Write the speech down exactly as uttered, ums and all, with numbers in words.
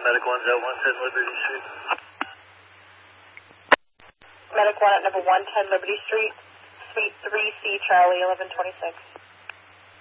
Medic one's at one ten Liberty Street. Medic one at number one ten Liberty Street, Suite three C, Charlie, eleven twenty-six.